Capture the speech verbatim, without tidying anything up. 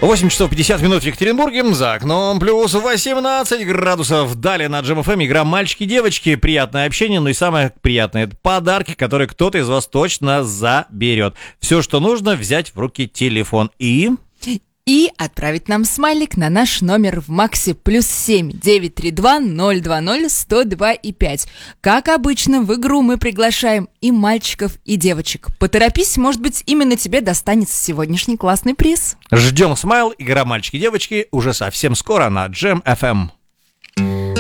восемь часов пятьдесят минут в Екатеринбурге, за окном плюс восемнадцать градусов. Далее на Джем эф эм игра «Мальчики-девочки». Приятное общение, но и самое приятное — это подарки, которые кто-то из вас точно заберет. Все, что нужно, взять в руки телефон и... И отправить нам смайлик на наш номер в Максе плюс семь девять три два ноль два ноль сто два и пять. Как обычно, в игру мы приглашаем и мальчиков, и девочек. Поторопись, может быть, именно тебе достанется сегодняшний классный приз. Ждем смайл. Игра «Мальчики-девочки» уже совсем скоро на Джем эф эм.